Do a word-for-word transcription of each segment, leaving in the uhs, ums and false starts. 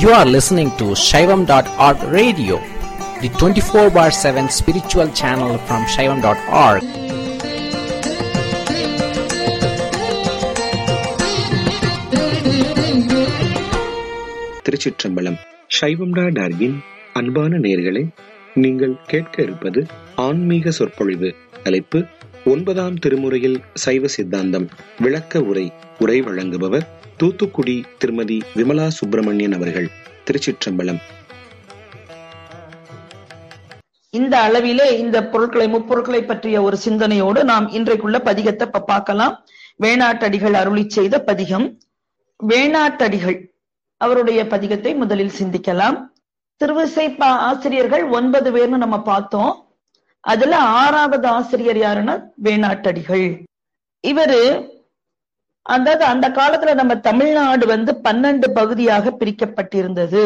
You are listening to Shaivam dot org radio, the twenty-four bar seven spiritual channel from Shaivam dot org. திருச்சிற்றம்பலம். சைவம் dot ஆர்கின் அன்பான நேயர்களே, நீங்கள் கேட்க இருப்பது ஆன்மீக சொற்பொழிவு. தலைப்பு ஒன்பதாம் திருமுறையில் சைவ சித்தாந்தம் விளக்க உரை. உரை வழங்குபவர் தூத்துக்குடி திருமதி விமலா சுப்பிரமணியன் அவர்கள். திருச்சிற்றம்பலம். இந்த அளவிலே இந்த பொருட்களை முப்பொருட்களை பற்றிய ஒரு சிந்தனையோடு நாம் இன்றைக்குள்ள பதிகத்தை பார்க்கலாம். வேணாட்டடிகள் அருளி செய்த பதிகம். வேணாட்டடிகள் அவருடைய பதிகத்தை முதலில் சிந்திக்கலாம். திருவிசைப்பா ஆசிரியர்கள் ஒன்பது பேர்னு நம்ம பார்த்தோம். அதுல ஆறாவது ஆசிரியர் யாருன்னா வேணாட்டடிகள். இவரு அதாவது அந்த காலத்துல நம்ம தமிழ்நாடு வந்து பன்னெண்டு பகுதியாக பிரிக்கப்பட்டிருந்தது.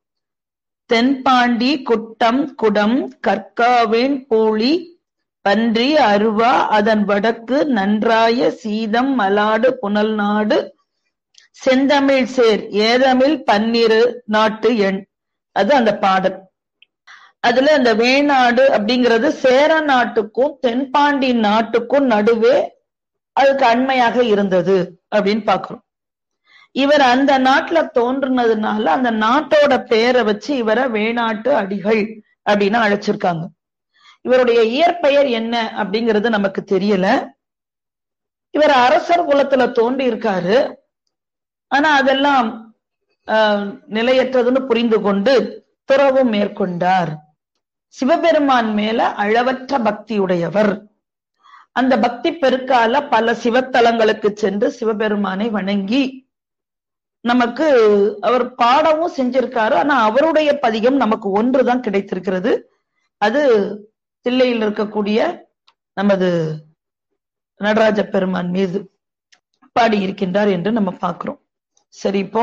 தென்பாண்டி, குட்டம், குடம், கற்காவேன், பூளி, பன்றி, அருவா, அதன் வடக்கு நன்றாய, சீதம், மலாடு, புனல் நாடு, செந்தமிழ் சேர், ஏதமிழ் பன்னிரு நாட்டு எண். அது அந்த பாடல். அதுல அந்த வேணாடு அப்படிங்கிறது சேர நாட்டுக்கும் தென்பாண்டி நாட்டுக்கும் நடுவே அதுக்கு அண்மையாக இருந்தது அப்படின்னு பாக்குறோம். இவர் அந்த நாட்டுல தோன்றுனதுனால அந்த நாட்டோட பேரை வச்சு இவரை வேணாட்டு அடிகள் அப்படின்னு அழைச்சிருக்காங்க. இவருடைய இயற்பெயர் என்ன அப்படிங்கிறது நமக்கு தெரியல. இவர் அரசர் குலத்துல தோன்றி இருக்காரு. ஆனா அதெல்லாம் ஆஹ் நிலையற்றதுன்னு புரிந்து கொண்டு துறவும் மேற்கொண்டார். சிவபெருமான் மேல அளவற்ற பக்தியுடையவர். அந்த பக்தி பெருக்கால பல சிவத்தலங்களுக்கு சென்று சிவபெருமானை வணங்கி நமக்கு அவர் பாடவும் செஞ்சிருக்காரு. ஆனா அவருடைய பதிகம் நமக்கு ஒன்றுதான் கிடைத்திருக்கிறது. அது தில்லையில் இருக்கக்கூடிய நமது நடராஜ பெருமான் மீது பாடியிருக்கின்றார் என்று நம்ம பார்க்கிறோம். சரி, இப்போ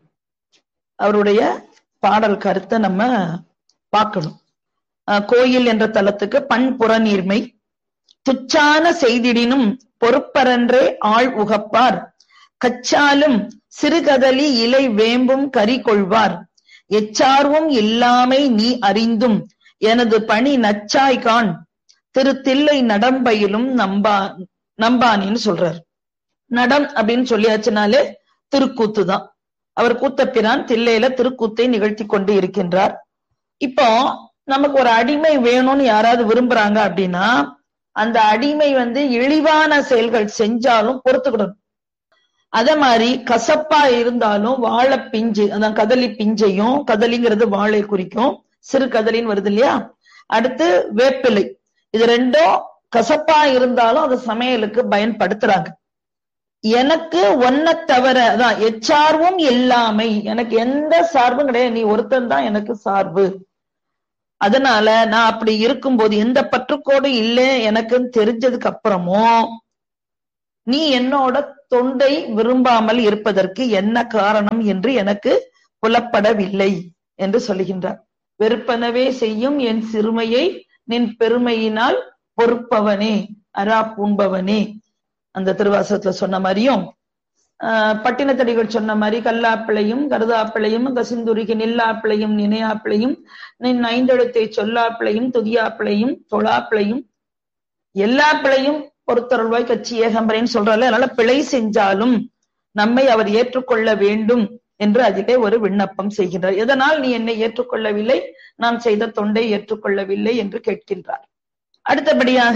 அவருடைய பாடல் கருத்தை நம்ம பார்க்கணும். கோயில் என்ற தலத்துக்கு பண்புற நீர்மை துச்சான செய்திடினும் பொறுப்பரன்றே ஆள் உகப்பார், கச்சாலும் சிறுகதலி இலை வேம்பும் கரி கொள்வார், எச்சார்வும் இல்லாமை நீ அறிந்தும் எனது பணி நச்சாய்கான், திருத்தில்லை நடம்பயிலும் நம்பா நம்பானின்னு சொல்றார். நடம் அப்படின்னு சொல்லியாச்சுனாலே திருக்கூத்து தான். அவர் கூத்தப்பிரான் தில்லையில திருக்கூத்தை நிகழ்த்தி கொண்டு இருக்கின்றார். இப்போ நமக்கு ஒரு அடிமை வேணும்னு யாராவது விரும்புறாங்க அப்படின்னா அந்த அடிமை வந்து இழிவான செயல்கள் செஞ்சாலும் பொறுத்துக்கிடணும். அதே மாதிரி கசப்பா இருந்தாலும் வாழை பிஞ்சு, அதான் கதலி பிஞ்சையும், கதலிங்கிறது வாழை குறிக்கும், சிறு கதலின்னு வருது இல்லையா. அடுத்து வேப்பிலை, இது ரெண்டும் கசப்பா இருந்தாலும் அது சமையலுக்கு பயன்படுத்துறாங்க. எனக்கு ஒன்ன தவிர அதான் எச்சார்வும் இல்லாமை, எனக்கு எந்த சார்பும் கிடையாது, நீ ஒருத்தன் தான் எனக்கு சார்பு. அதனால நான் அப்படி இருக்கும்போது எந்த பற்றுக்கோடு இல்லை எனக்குன்னு தெரிஞ்சதுக்கு அப்புறமும் நீ என்னோட தொண்டை விரும்பாமல் இருப்பதற்கு என்ன காரணம் என்று எனக்கு புலப்படவில்லை என்று சொல்லுகின்றார். வெறுப்பனவே செய்யும் என் சிறுமையை நின் பெருமையினால் பொறுப்பவனே அரா பூண்பவனே. அந்த திருவாசகத்துல சொன்ன மாதிரியும் ஆஹ் பட்டினத்தடிகள் சொன்ன மாதிரி கல்லாப்பிளையும் கருதாப்பிளையும் கசிந்துருகி நில்லாப்பிளையும் நினையாப்பிளையும் நின் ஐந்தெழுத்தை சொல்லாப்பிளையும் துதியாப்பிளையும் தொழாப்பிளையும் எல்லா பிழையும் பொறுத்தருள்வாய் கட்சி ஏகம்பரேன்னு சொல்றாரு. அதனால பிழை செஞ்சாலும் நம்மை அவர் ஏற்றுக்கொள்ள வேண்டும் என்று அதிலே ஒரு விண்ணப்பம் செய்கின்றார். எதனால் நீ என்னை ஏற்றுக்கொள்ளவில்லை, நான் செய்த தொண்டை ஏற்றுக்கொள்ளவில்லை என்று கேட்கின்றார். அடுத்தபடியாக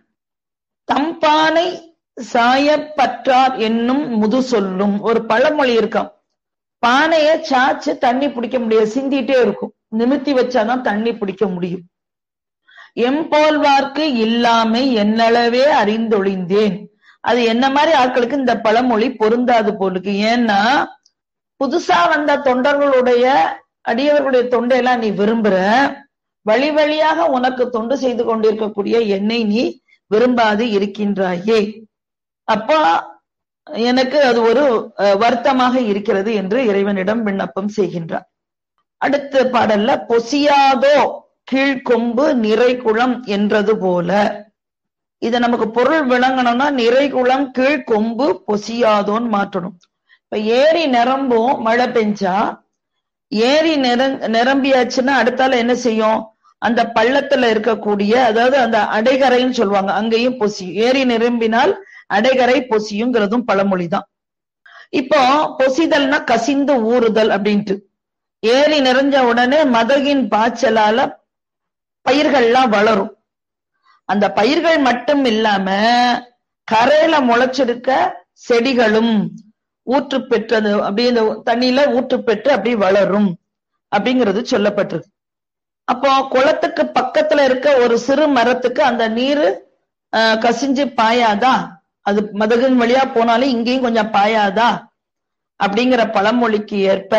தம்பானை சாயப்பற்றார் என்னும் முது சொல்லும் ஒரு பழமொழி இருக்காம். பானைய சாச்சு தண்ணி பிடிக்க முடியாது, சிந்திட்டே இருக்கும். நிமித்தி வச்சாதான் தண்ணி பிடிக்க முடியும். எம்போல்வார்க்கு இல்லாமை என்னளவே அறிந்தொழிந்தேன். அது என்ன மாதிரி ஆட்களுக்கு இந்த பழமொழி பொருந்தாது போலுக்கு. ஏன்னா புதுசா வந்த தொண்டர்களுடைய அடியவர்களுடைய தொண்டையெல்லாம் நீ விரும்புற, வழி வழியாக உனக்கு தொண்டு செய்து கொண்டிருக்கக்கூடிய என்னை நீ விரும்பாது இருக்கின்றாயே, அப்போ எனக்கு அது ஒரு வருத்தமாக இருக்கிறது என்று இறைவனிடம் விண்ணப்பம் செய்கின்றார். அடுத்த பாடல்ல பொசியாதோ கீழ்கொம்பு நிறைகுளம் என்றது போல, இத நமக்கு பொருள் விளங்கணும்னா நிறைகுளம் கீழ்கொம்பு பொசியாதோன்னு மாற்றணும். இப்ப ஏரி நிரம்பும் மழை பெஞ்சா ஏரி நிரங் நிரம்பியாச்சுன்னா அடுத்தால என்ன செய்யும்? அந்த பள்ளத்துல இருக்கக்கூடிய, அதாவது அந்த அடைகரைன்னு சொல்லுவாங்க, அங்கேயும் பொசியும். ஏரி நிரம்பினால் அடைகரை பொசியுங்கிறதும் பழமொழிதான். இப்போ பொசிதல்னா கசிந்து ஊறுதல் அப்படின்ட்டு. ஏரி நிறைஞ்ச உடனே மதகின் பாய்ச்சலால பயிர்கள்லாம் வளரும். அந்த பயிர்கள் மட்டும் இல்லாம கரையில முளைச்சிருக்க செடிகளும் ஊற்று பெற்றது, அப்படி இந்த தண்ணியில ஊற்று பெற்று அப்படி வளரும் அப்படிங்கிறது சொல்லப்பட்டிருக்கு. அப்போ குளத்துக்கு பக்கத்துல இருக்க ஒரு சிறு மரத்துக்கு அந்த நீரு அஹ் கசிஞ்சு பாயாதா? அது மதகின் வழியா போனாலும் இங்கேயும் கொஞ்சம் பாயாதா? அப்படிங்கிற பழமொழிக்கு ஏற்ப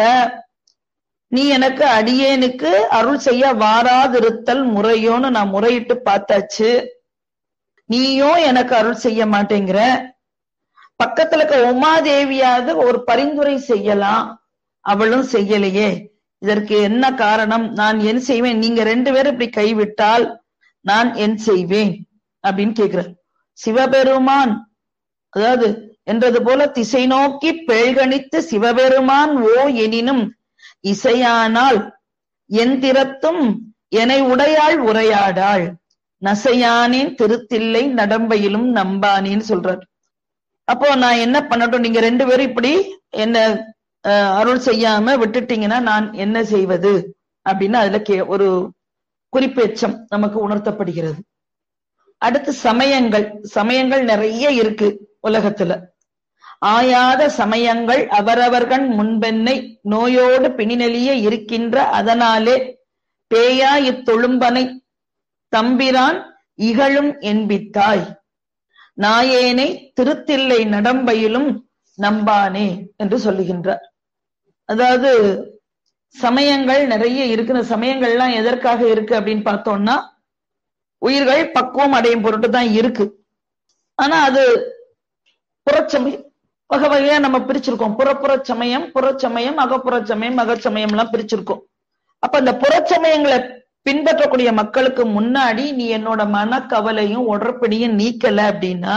நீ எனக்கு அடியேனுக்கு அருள் செய்ய வாராதிருத்தல் முறையோன்னு நான் முறையிட்டு பார்த்தாச்சு. நீயும் எனக்கு அருள் செய்ய மாட்டேங்கிற. பக்கத்துல இருக்க உமாதேவியாவது ஒரு பரிந்துரை செய்யலாம், அவளும் செய்யலையே. இதற்கு என்ன காரணம்? நான் என் செய்வேன்? நீங்க ரெண்டு பேரும் இப்படி கைவிட்டால் நான் என் செய்வேன் அப்படின்னு கேக்குற. சிவபெருமான் அதாவது என்றது போல திசை நோக்கி பேழ்கணித்து சிவபெருமான் ஓ எனினும் இசையானால் என் திறத்தும் எனை உடையாள் உரையாடாள் நசையானேன் திருத்தில்லை நடம்பையிலும் நம்பானேன்னு சொல்றார். அப்போ நான் என்ன பண்ணட்டும்? நீங்க ரெண்டு பேரும் இப்படி என்ன அருள் செய்யாம விட்டுட்டீங்கன்னா நான் என்ன செய்வது அப்படின்னு அதுல கே ஒரு குறிப்பேச்சம் நமக்கு உணர்த்தப்படுகிறது. அடுத்து சமயங்கள். சமயங்கள் நிறைய இருக்கு உலகத்துல. ஆயாத சமயங்கள் அவரவர்கள் முன்பென்னை நோயோடு பிணிநெளிய இருக்கின்ற அதனாலே பேயா இத்தொழும்பனை தம்பிரான் இகழும் என்பித்தாய் நாயேனை திருத்தில்லை நடம்பையிலும் நம்பானே என்று சொல்லுகின்றார். அதாவது சமயங்கள் நிறைய இருக்கு. சமயங்கள்லாம் எதற்காக இருக்கு அப்படின்னு பார்த்தோம்னா உயிர்கள் பக்குவம் அடையும் பொருட்டு தான் இருக்கு. ஆனா அது புறச்சமயம் வகை வகையா நம்ம பிரிச்சிருக்கோம். புறப்புற சமயம், புறச்சமயம், அகப்புற சமயம், அகச்சமயம் எல்லாம் பிரிச்சிருக்கோம். அப்ப அந்த புறச்சமயங்களை பின்பற்றக்கூடிய மக்களுக்கு முன்னாடி நீ என்னோட மனக்கவலையும் உடற்படியும் நீக்கல அப்படின்னா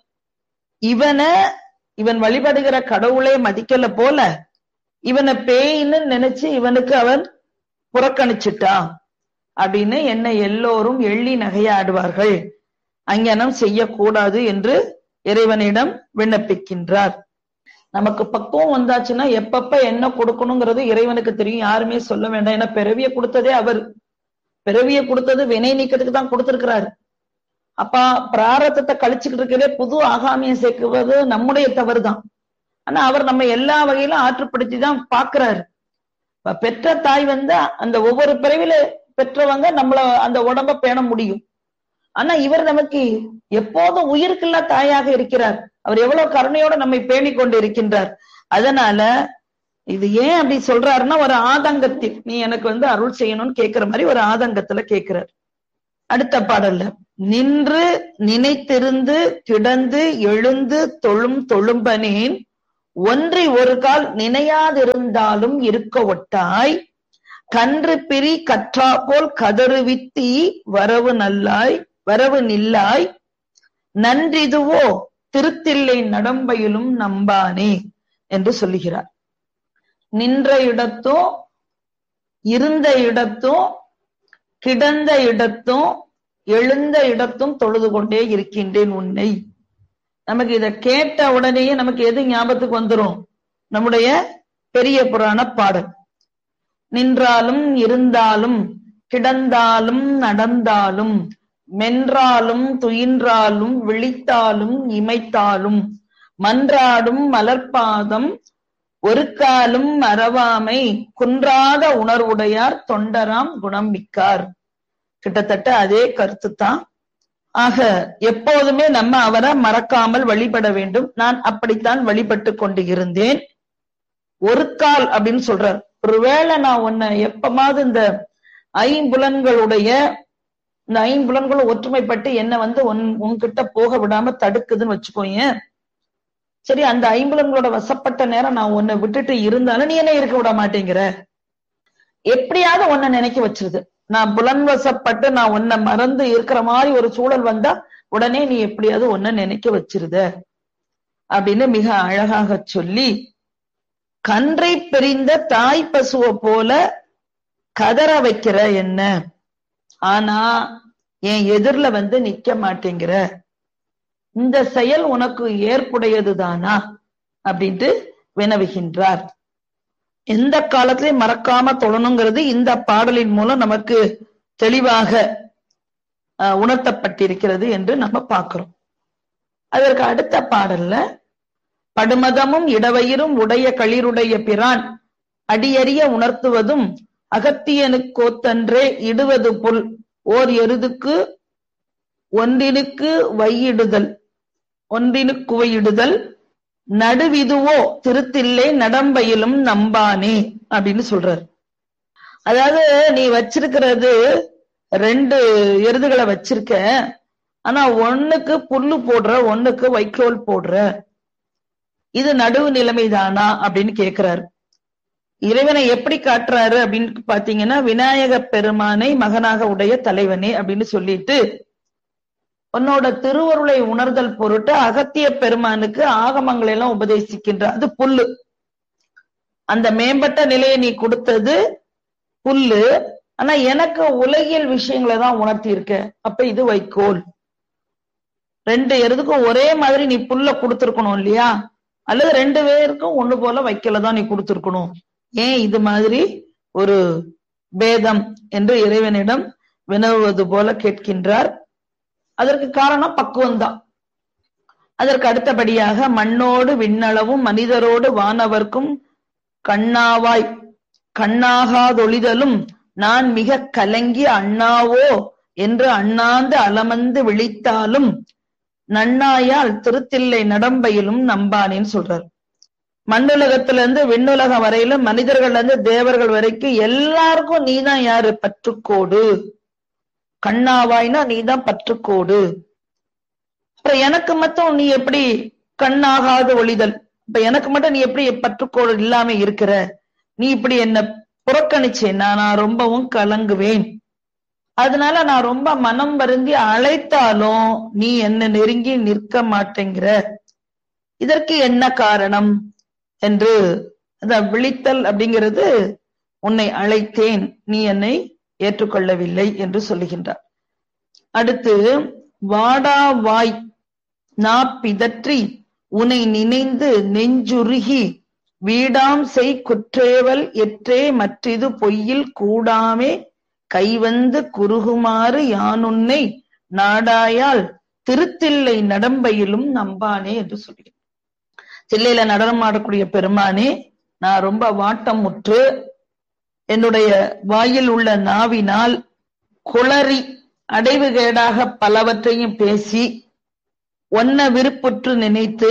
இவனை இவன் வழிபடுகிற கடவுளே மதிக்கல போல இவனை பேயின்னு நினைச்சு இவனுக்கு அவன் புறக்கணிச்சுட்டான் அப்படின்னு என்ன எல்லோரும் எள்ளி நகையாடுவார்கள். அங்ஙனம் செய்யக்கூடாது என்று இறைவனிடம் விண்ணப்பிக்கின்றார். நமக்கு பக்குவம் வந்தாச்சுன்னா எப்பப்ப என்ன கொடுக்கணுங்கிறது இறைவனுக்கு தெரியும், யாருமே சொல்ல வேண்டாம். ஏன்னா பிறவிய கொடுத்ததே அவர். பிறவிய கொடுத்தது வினை நீக்கத்துக்கு தான் கொடுத்திருக்கிறாரு. அப்ப பிராரத்தத்தை கழிச்சுக்கிட்டு இருக்கவே புது ஆகாமியம் சேர்க்குவது நம்முடைய தவறு தான். ஆனா அவர் நம்ம எல்லா வகையிலும் ஆற்றுப்படுத்தி தான் பாக்குறாரு. பெற்ற தாய் வந்து அந்த ஒவ்வொரு பிறவில பெற்றவங்க நம்மள அந்த உடம்ப பேண முடியும். ஆனா இவர் நமக்கு எப்போதும் உயிருக்குள்ள தாயாக இருக்கிறார். அவர் எவ்வளவு கருணையோட நம்மை பேணி கொண்டு இருக்கின்றார். அதனால இது ஏன் அப்படி சொல்றாருன்னா ஒரு ஆதங்கத்தில் நீ எனக்கு வந்து அருள் செய்யணும்னு கேட்கிற மாதிரி ஒரு ஆதங்கத்துல கேட்கிறார். அடுத்த பாடல்ல நின்று நினைத்திருந்து கிடந்து எழுந்து தொழும் தொழும்பனேன் ஒன்றி ஒரு கால் நினையாதிருந்தாலும் இருக்க ஒட்டாய் கன்று பிரி கற்றா போல் கதறுவித்தி வரவு நல்லாய் வரவு நில்லாய் நன்றிதுவோ திருத்தில்லை நடம்பையிலும் நம்பானே என்று சொல்லுகிறார். நின்ற இடத்தும் இருந்த இடத்தும் கிடந்த இடத்தும் எழுந்த இடத்தும் தொழுது கொண்டே இருக்கின்றேன் உன்னை. நமக்கு இத கேட்ட உடனேயே நமக்கு எது ஞாபகத்துக்கு வந்துரும்? நம்முடைய பெரிய புராண பாடல். நின்றாலும் இருந்தாலும் கிடந்தாலும் நடந்தாலும் மென்றாலும் துயின்றாலும் விழித்தாலும் இமைத்தாலும் மன்றாடும் மலர்பாதம் ஒரு காலும் மறவாமை குன்றாத உணர்வுடையார் தொண்டராம் குணம் மிக்கார். கிட்டத்தட்ட அதே கருத்து தான். ஆக எப்போதுமே நம்ம அவரை மறக்காமல் வழிபட வேண்டும். நான் அப்படித்தான் வழிபட்டு கொண்டு இருந்தேன். ஒரு கால் அப்படின்னு சொல்றார். ஒருவேளை நான் உன்னை எப்பமாவது இந்த ஐம்புலன்களுடைய இந்த ஐம்புலன்களும் ஒற்றுமைப்பட்டு என்ன வந்து உன் உன்கிட்ட போக விடாம தடுக்குதுன்னு வச்சுக்கோங்க. சரி, அந்த ஐம்புலன்களோட வசப்பட்ட நேரம் நான் உன்னை விட்டுட்டு இருந்தாலும் நீ என்ன இருக்க விட மாட்டேங்கிற. எப்படியாவது உன்னை நினைக்க வச்சிருது. நான் புலன் வசப்பட்டு நான் உன்னை மறந்து இருக்கிற மாதிரி ஒரு சூழல் வந்தா உடனே நீ எப்படியாவது உன்னை நினைக்க வச்சிருத அப்படின்னு மிக அழகாக சொல்லி கன்றை பிரிந்த தாய் பசுவை போல கதற வைக்கிற என்ன, ஆனா என் எதிரில வந்து நிக்க மாட்டேங்கிற, இந்த செயல் உனக்கு ஏற்புடையதுதானா அப்படின்ட்டு வினவுகின்றார். எந்த காலத்திலையும் மறக்காம தொழணுங்கிறது இந்த பாடலின் மூலம் நமக்கு தெளிவாக உணர்த்தப்பட்டிருக்கிறது என்று நம்ம பார்க்கிறோம். அதற்கு அடுத்த பாடல்ல படுமதமும் இடவயிரும் உடைய களிருடைய பிரான் அடியறிய உணர்த்துவதும் அகத்தியனுக்கோத்தன்றே இடுவது புல் ஓர் எருதுக்கு ஒன்றினுக்கு வையிடுதல் ஒன்றினுக்குவையிடுதல் நடுவிதுவோ திருத்தில்லை நடம்பையிலும் நம்பானே அப்படின்னு சொல்றாரு. அதாவது நீ வச்சிருக்கிறது ரெண்டு எருதுகளை வச்சிருக்க, ஆனா ஒண்ணுக்கு புல்லு போடுற, ஒண்ணுக்கு வைக்கோல் போடுற, இது நடுவு நிலைமைதானா அப்படின்னு கேட்கிறாரு. இறைவனை எப்படி காட்டுறாரு அப்படின்னு பாத்தீங்கன்னா, விநாயக பெருமானை மகனாக உடைய தலைவனே அப்படின்னு சொல்லிட்டு உன்னோட திருவருளை உணர்தல் பொருட்டு அகத்திய பெருமானுக்கு ஆகமங்களை எல்லாம் உபதேசிக்கின்ற, அது புல்லு. அந்த மேம்பட்ட நிலையை நீ கொடுத்தது புல்லு, ஆனா எனக்கு உலகியல் விஷயங்களை தான் உணர்த்தி இருக்க, அப்ப இது வைக்கோல். ரெண்டு எருதுக்கும் ஒரே மாதிரி நீ புல்ல கொடுத்துருக்கணும் இல்லையா, அல்லது ரெண்டு பேருக்கும் ஒண்ணு போல வைக்கல தான் நீ கொடுத்துருக்கணும், ஏன் இது மாதிரி ஒரு பேதம் என்று இறைவனிடம் வினவுவது போல கேட்கின்றார். அதற்கு காரணம் பக்குவம்தான். அதற்கு அடுத்தபடியாக மண்ணோடு விண்ணளவும் மனிதரோடு வானவர்க்கும் கண்ணாவாய் கண்ணாகாதொழிதலும் நான் மிக கலங்கி அண்ணாவோ என்று அண்ணாந்து அலமந்து விழித்தாலும் நன்னாயால் திருத்தில்லை நடம்பையிலும் நம்பானேன்னு சொல்றார். மண்ணுலகத்துல இருந்து விண்ணுலகம் வரையிலும் மனிதர்கள் இருந்து தேவர்கள் வரைக்கும் எல்லாருக்கும் நீதான் யாரு? பற்றுக்கோடு. கண்ணாவாய்னா நீதான் பற்றுக்கோடு. அப்புறம் எனக்கு மட்டும் நீ எப்படி கண்ணாகாது ஒளிதல், இப்ப எனக்கு மட்டும் நீ எப்படி பற்றுக்கோடு இல்லாம இருக்கிற, நீ இப்படி என்ன புறக்கணிச்சேன்னா நான் ரொம்பவும் கலங்குவேன். அதனால நான் ரொம்ப மனம் வருந்தி அழைத்தாலும் நீ என்ன நெருங்கி நிற்க மாட்டேங்கிற, இதற்கு என்ன காரணம் என்று அத விழித்தல் அப்படிங்கிறது, உன்னை அழைத்தேன் நீ என்னை ஏற்றுக்கொள்ளவில்லை என்று சொல்லுகின்றார். அடுத்து வாடா வாய் நா பிதற்றி உன்னை நினைந்து நெஞ்சுருகி வீடாம் செய் குற்றேவல் எற்றே மற்றிது பொய்யில் கூடாமே கைவந்து குறுகுமாறு யானுன்னை நாடாயால் திருத்தில்லை நடம்பையிலும் நம்பானே என்று சொல்கிறேன். தில்லையில நடனம் ஆடக்கூடிய பெருமானே, நான் ரொம்ப வாட்டம் முற்று என்னுடைய வாயில் உள்ள நாவினால் குளறி அடைவுகேடாக பலவற்றையும் பேசி ஒன்ன விருப்புற்று நினைத்து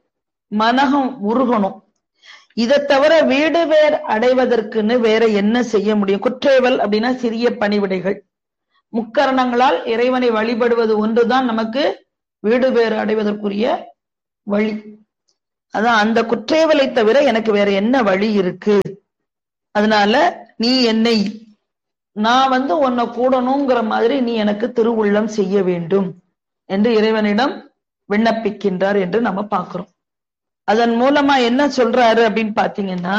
மனகம் உருகணும். இதை தவிர வீடு வேர் அடைவதற்குன்னு வேற என்ன செய்ய முடியும்? குற்றேவல் அப்படின்னா சிறிய பணிவிடைகள், முக்கரணங்களால் இறைவனை வழிபடுவது ஒன்றுதான் நமக்கு வீடு வேறு அடைவதற்குரிய வழி. அதான் அந்த குற்றேவலை தவிர எனக்கு வேற என்ன வழி இருக்கு? அதனால நீ என்னை, நான் வந்து உன்னை கூடணுங்கிற மாதிரி நீ எனக்கு திருவுள்ளம் செய்ய வேண்டும் என்று இறைவனிடம் விண்ணப்பிக்கின்றார் என்று நம்ம பார்க்கிறோம். அதன் மூலமா என்ன சொல்றாரு அப்படின்னு பாத்தீங்கன்னா,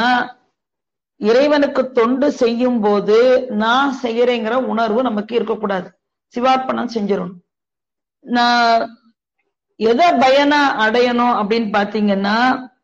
இறைவனுக்கு தொண்டு செய்யும் போது நான் செய்யறேங்கிற உணர்வு நமக்கு இருக்கக்கூடாது. சிவார்ப்பணம் செஞ்சிடணும். நான் எதை பயனா அடையணும் அப்படின்னு பாத்தீங்கன்னா,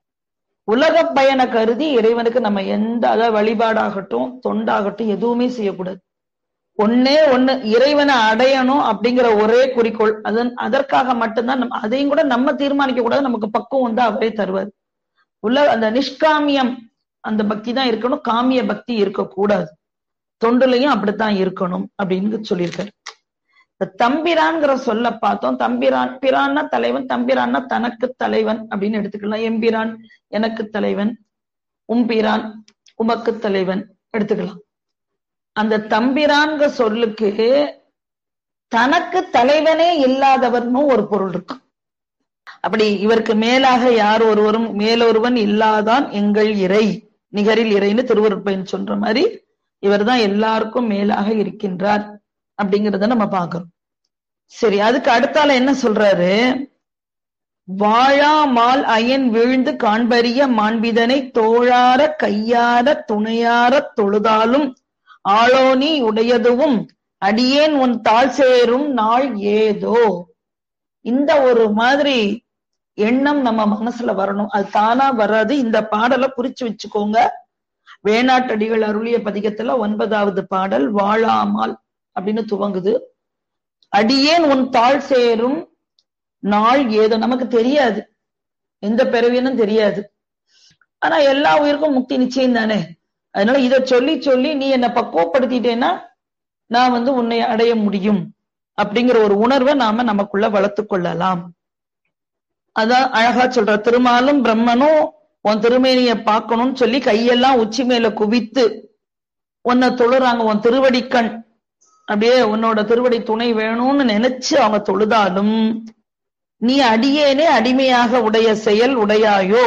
உலக பயனை கருதி இறைவனுக்கு நம்ம எந்த அதாவது வழிபாடாகட்டும் தொண்டாகட்டும் எதுவுமே செய்யக்கூடாது. ஒன்னே ஒண்ணு, இறைவனை அடையணும் அப்படிங்கிற ஒரே குறிக்கோள். அதன் அதற்காக மட்டும்தான் நம்ம, அதையும் கூட நம்ம தீர்மானிக்க கூடாது, நமக்கு பக்குவம் வந்து அவரே தருவார். உள்ள அந்த நிஷ்காமியம் அந்த பக்தி தான் இருக்கணும், காமிய பக்தி இருக்கக்கூடாது. தொண்டுலையும் அப்படித்தான் இருக்கணும் அப்படின்னு சொல்லியிருக்காரு. இந்த தம்பிரான்கிற சொல்ல பார்த்தோம். தம்பிரான், பிரான்னா தலைவன், தம்பிரான்னா தனக்கு தலைவன் அப்படின்னு எடுத்துக்கலாம். எம்பிரான் எனக்கு தலைவன், உம்பிரான் உமக்கு தலைவன் எடுத்துக்கலாம். அந்த தம்பிரான்கிற சொல்லுக்கு தனக்கு தலைவனே இல்லாதவர்னு ஒரு பொருள் இருக்கு. அப்படி இவருக்கு மேலாக யார் ஒருவரும் மேலொருவன் இல்லாதான் எங்கள் இறை நிகரில் இறைன்னு திருவருட்பயன் சொல்ற மாதிரி இவர் தான் எல்லாருக்கும் மேலாக இருக்கின்றார் அப்படிங்கிறத நம்ம பார்க்கிறோம். சரி, அதுக்கு அடுத்தால என்ன சொல்றாரு? வாழா மால் அயன் வீழ்ந்து காண்பரிய மாண்பிதனை தோழார கையார துணையார தொழுதாலும் ஆளோனி உடையதுவும் அடியேன் உன் தாழ் சேரும் நாள் ஏதோ. இந்த ஒரு மாதிரி எண்ணம் நம்ம மனசுல வரணும். அது தானா வராது. இந்த பாடலை குறிச்சு வச்சுக்கோங்க. வேணாட்டடிகள் அருளிய பதிகத்துல ஒன்பதாவது பாடல் வாழாமால் அப்படின்னு துவங்குது. அடியேன் உன் தாழ் சேரும் நாள் ஏதோ. நமக்கு தெரியாது, எந்த பிறவினும் தெரியாது. ஆனா எல்லா உயிருக்கும் முக்தி நிச்சயம் தானே. அதனால இத சொல்லி சொல்லி நீ என்னை பக்குவப்படுத்திட்டேன்னா நான் வந்து உன்னை அடைய முடியும் அப்படிங்கிற ஒரு உணர்வை நாம நமக்குள்ள வளர்த்து கொள்ளலாம். அதான் அழகா சொல்ற, திருமாலும் பிரம்மனும் உன் திருமேனிய பார்க்கணும்னு சொல்லி கையெல்லாம் உச்சி மேல குவித்து உன்னை தொழுறாங்க. உன் திருவடிக்கண் அப்படியே உன்னோட திருவடி துணை வேணும்னு நினைச்சு அவங்க தொழுதாலும் நீ அடியேனே அடிமையாக உடைய செயல் உடையாயோ,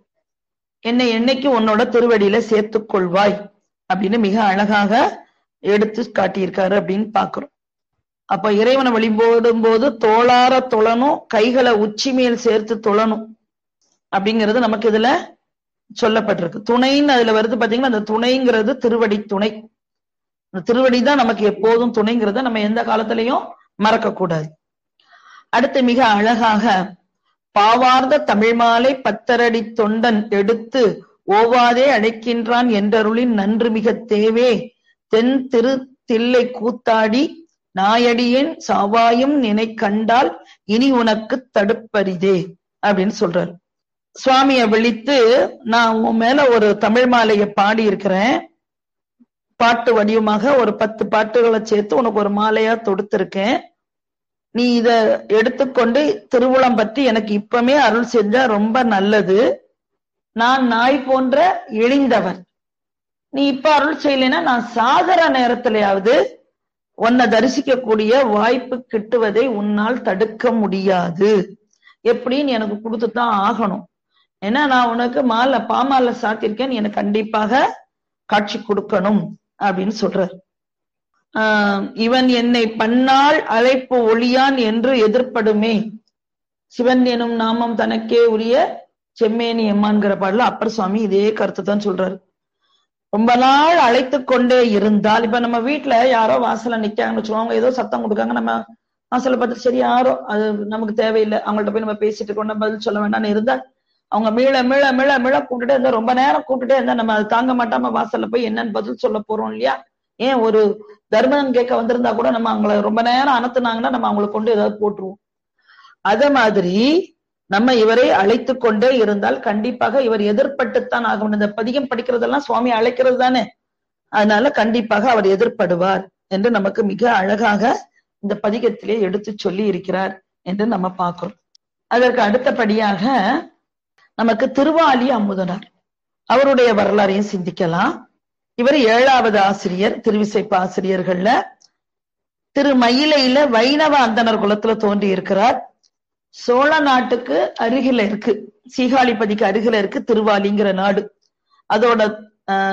என்னை என்னைக்கு உன்னோட திருவடியில சேர்த்துக் கொள்வாய் அப்படின்னு மிக அழகாக எடுத்து காட்டியிருக்காரு அப்படின்னு பாக்குறோம். அப்ப இறைவனை வழிபடும் போது தோளார தொழணும், கைகளை உச்சி மேல் சேர்த்து தொழணும் அப்படிங்கிறது நமக்கு இதுல சொல்லப்பட்டிருக்கு. துணைன்னு அதுல வருது பாத்தீங்கன்னா, அந்த துணைங்கிறது திருவடி துணை. அந்த திருவடி தான் நமக்கு எப்போதும் துணைங்கிறத நம்ம எந்த காலத்திலையும் மறக்க கூடாது. அடுத்து மிக அழகாக பாவார்ந்த தமிழ் மாலை பத்தரடி தொண்டன் எடுத்து ஓவாதே அழைக்கின்றான் என்றருளின் நன்று மிக தேவே தென் திரு தில்லை கூத்தாடி நாயடியேன் சாவாயும் நினை கண்டால் இனி உனக்கு தடுப்பரிதே அப்படின்னு சொல்றாரு. சுவாமிய விழித்து, நான் உன் மேல ஒரு தமிழ் மாலையை பாடி இருக்கிறேன், பாட்டு வடிவமாக ஒரு பத்து பாட்டுகளை சேர்த்து உனக்கு ஒரு மாலையா தொடுத்திருக்கேன். நீ இத எடுத்துக்கொண்டு திருவுளம் பற்றி எனக்கு இப்பமே அருள் செஞ்சா ரொம்ப நல்லது. நான் நாய் போன்ற இழிந்தவன், நீ இப்ப அருள் செய்யலைன்னா நான் சாகர நேரத்திலேயாவது உன்னை தரிசிக்கக்கூடிய வாய்ப்பு கிட்டுவதை உன்னால் தடுக்க முடியாது. எப்படின்னு எனக்கு கொடுத்துதான் ஆகணும். ஏன்னா நான் உனக்கு மாலை பாமாலை சாத்திருக்கேன், எனக்கு கண்டிப்பாக காட்சி கொடுக்கணும் அப்படின்னு சொல்றார். ஆஹ் இவன் என்னை பன்னாள் அழைப்பு ஒளியான் என்று எதிர்ப்படுமே, சிவன் எனும் நாமம் தனக்கே உரிய செம்மேனி எம்மான்கிற பாடல அப்பர் சுவாமி இதே கருத்து தான் சொல்றாரு. ரொம்ப நாள் அழைத்து கொண்டே இருந்தால், இப்ப நம்ம வீட்டுல யாரோ வாசல்ல நிக்காங்கன்னு வச்சுக்கோங்க, ஏதோ சத்தம் கொடுக்காங்க, நம்ம வாசலை பார்த்து சரி யாரோ அது நமக்கு தேவையில்லை, அவங்கள்ட்ட போய் நம்ம பேசிட்டு இருக்கோம், பதில் சொல்ல வேண்டாம்னு இருந்தா அவங்க மீள மீள மீள மீள கூப்பிட்டுட்டே இருந்தா, ரொம்ப நேரம் கூப்பிட்டுட்டே இருந்தா நம்ம அது தாங்க மாட்டாம வாசல்ல போய் என்னன்னு பதில் சொல்ல போறோம் இல்லையா. ஏன் ஒரு தர்மம் கேட்க வந்திருந்தா கூட நம்ம அவங்களை ரொம்ப நேரம் அனுத்துனாங்கன்னா நம்ம அவங்களுக்கு கொண்டு ஏதாவது போட்டுருவோம். அத மாதிரி நம்ம இவரை அழைத்து கொண்டே இருந்தால் கண்டிப்பாக இவர் எதிர்பட்டுத்தான் ஆகும். இந்த பதிகம் படிக்கிறதெல்லாம் சுவாமி அழைக்கிறது தானே, அதனால கண்டிப்பாக அவர் எதிர்படுவார் என்று நமக்கு மிக அழகாக இந்த பதிகத்திலே எடுத்து சொல்லி இருக்கிறார் என்று நம்ம பார்க்கிறோம். அதற்கு அடுத்தபடியாக நமக்கு திருவாலி அமுதனார், அவருடைய வரலாறையும் சிந்திக்கலாம். இவர் ஏழாவது ஆசிரியர், திருவிசைப்பா ஆசிரியர்கள்ல. திரு மயிலையில வைணவ அந்தனர் குலத்துல தோன்றி இருக்கிறார். சோழ நாட்டுக்கு அருகில இருக்கு, சீகாழிப்பதிக்கு அருகில இருக்கு திருவாலிங்கிற நாடு. அதோட